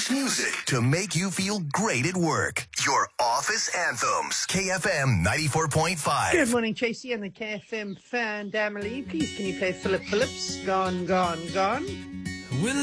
house music to make you feel great at work. Your office anthems. KFM 94.5. Good morning, Tracy and the KFM fan, Damily. Please, can you play Philip Phillips? Gone, gone, gone. Will